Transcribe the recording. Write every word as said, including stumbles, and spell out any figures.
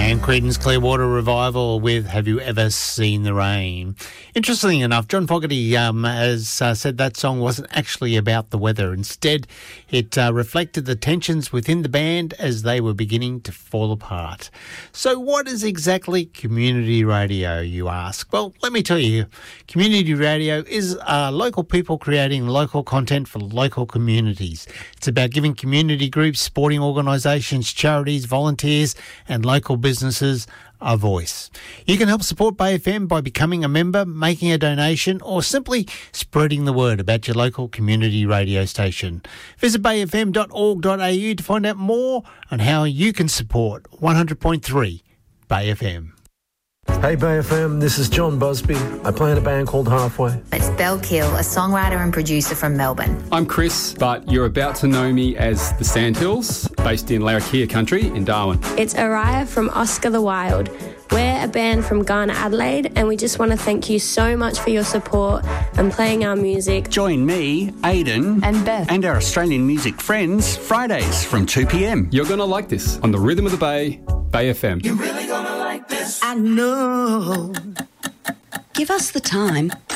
And Creedence Clearwater Revival with Have You Ever Seen the Rain? Interestingly enough, John Fogerty um, has uh, said that song wasn't actually about the weather. Instead, it uh, reflected the tensions within the band as they were beginning to fall apart. So what is exactly community radio, you ask? Well, let me tell you. Community radio is uh, local people creating local content for local communities. It's about giving community groups, sporting organisations, charities, volunteers and local businesses a voice. You can help support Bay F M by becoming a member, making a donation or simply spreading the word about your local community radio station. Visit bay f m dot org dot a u to find out more on how you can support one hundred point three Bay F M. Hey Bay F M, this is John Busby. I play in a band called Halfway. It's Belle Kill, a songwriter and producer from Melbourne. I'm Chris, but you're about to know me as the Sandhills, based in Larrakia country in Darwin. It's Araya from Oscar the Wild. We're a band from Ghana, Adelaide, and we just want to thank you so much for your support and playing our music. Join me, Aidan, and Beth, and our Australian music friends, Fridays from two p.m. You're going to like this on the Rhythm of the Bay, Bay F M. You're really going to like this. I know. Give us the time.